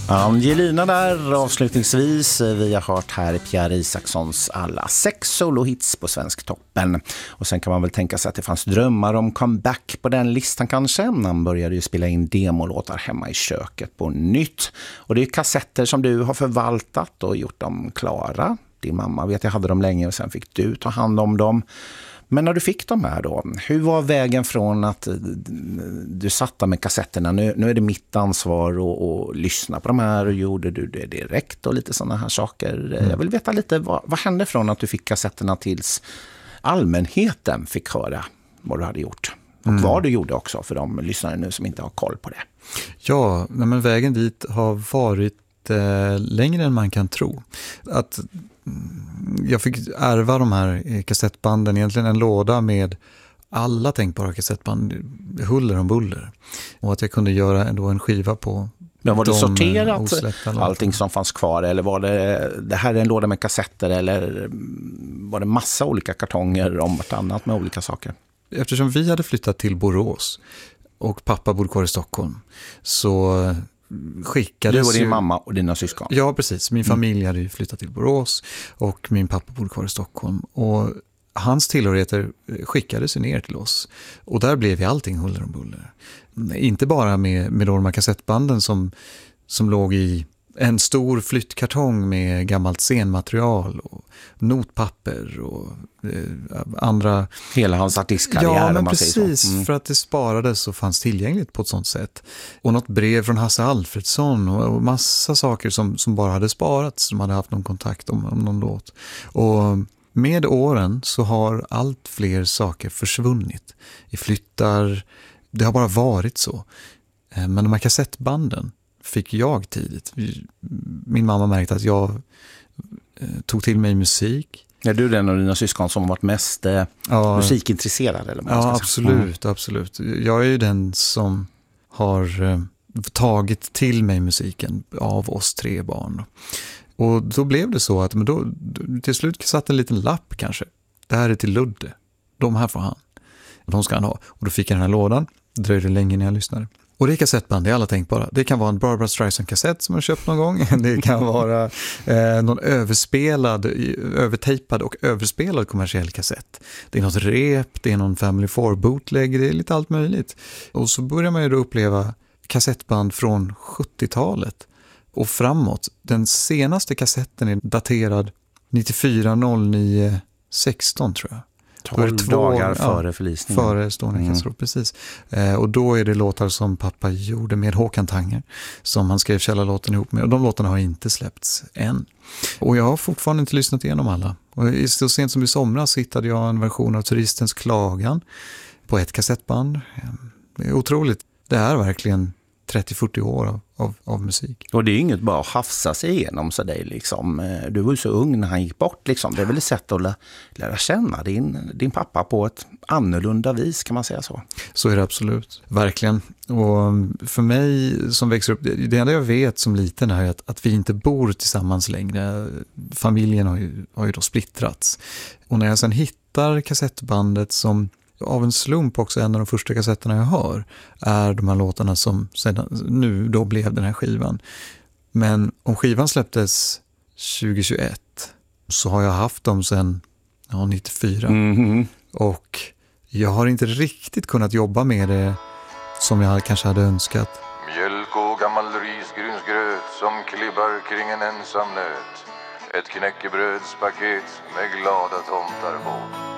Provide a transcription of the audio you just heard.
Angelina där avslutningsvis. Vi har hört här i Pierre Isakssons alla 6 solohits på Svensk toppen. Och sen kan man väl tänka sig att det fanns drömmar om comeback på den listan kanske. Han började ju spela in demolåtar hemma i köket på nytt. Och det är kassetter som du har förvaltat och gjort dem klara. Din mamma vet jag hade dem länge och sen fick du ta hand om dem. Men när du fick de här då, hur var vägen från att du satt med kassetterna, nu är det mitt ansvar att lyssna på de här och gjorde du det direkt och lite sådana här saker. Jag vill veta lite, vad hände från att du fick kassetterna tills allmänheten fick höra vad du hade gjort? Och vad du gjorde också för de lyssnare nu som inte har koll på det. Ja, men vägen dit har varit längre än man kan tro. Att jag fick ärva de här kassettbanden, egentligen en låda med alla tänkbara kassettband, huller om buller. Och att jag kunde göra ändå en skiva på. Men var det sorterat allting som fanns kvar, eller var det här är en låda med kassetter, eller var det massa olika kartonger om vartannat med olika saker? Eftersom vi hade flyttat till Borås och pappa bodde kvar i Stockholm, så skickades du och din mamma och dina syskon? Ja, precis. Min familj hade ju flyttat till Borås och min pappa bodde kvar i Stockholm. Och hans tillhörigheter skickades ner till oss. Och där blev vi allting huller om buller. Inte bara med de här kassettbanden som låg i en stor flyttkartong med gammalt scenmaterial och notpapper och andra. Hela hans artistkarriär. Ja, men precis, för att det sparades och fanns tillgängligt på ett sånt sätt. Och något brev från Hasse Alfredsson och massa saker som bara hade sparats, som hade haft någon kontakt om någon låt. Och med åren så har allt fler saker försvunnit i flyttar. Det har bara varit så. Men de här kassettbanden fick jag tidigt. Min mamma märkte att jag tog till mig musik. Är du den av dina syskon som har varit mest musikintresserad? Eller ja, absolut. Jag är ju den som har tagit till mig musiken av oss 3 barn. Och då blev det så att då till slut satt en liten lapp kanske. Det här är till Ludde. De här får han. De ska han ha. Och då fick jag den här lådan. Det dröjde länge när jag lyssnade. Och det är kassettband, det är alla tänkbara. Det kan vara en Barbra Streisand-kassett som jag köpt någon gång. Det kan vara någon övertejpad och överspelad kommersiell kassett. Det är något rep, det är någon Family 4-bootleg, det är lite allt möjligt. Och så börjar man ju då uppleva kassettband från 70-talet och framåt. Den senaste kassetten är daterad 94/09/16 tror jag. 12 dagar före förlisningen. Före Estonia-katastrofen, precis. Och då är det låtar som pappa gjorde med Håkan Tanger, som han skrev källarlåten ihop med. Och de låtarna har inte släppts än. Och jag har fortfarande inte lyssnat igenom alla. Och så sent som i somras hittade jag en version av Turistens klagan på ett kassettband. Det är otroligt. Det är verkligen 30-40 år av musik. Och det är inget bara att hafsa sig igenom så dig liksom. Du var ju så ung när han gick bort liksom. Det är väl ett sätt att lära känna din pappa på ett annorlunda vis, kan man säga så. Så är det absolut. Verkligen. Och för mig som växer upp, det enda jag vet som liten är att vi inte bor tillsammans längre. Familjen har ju då splittrats. Och när jag sen hittar kassettbandet som av en slump också en av de första kassetterna jag hör är de här låtarna som sedan, nu då blev den här skivan. Men om skivan släpptes 2021 så har jag haft dem sedan 94. Och jag har inte riktigt kunnat jobba med det som jag kanske hade önskat. Mjölk och gammal risgrynsgröt som klibbar kring en ensam nöt. Ett knäckebrödspaket med glada tomtar på.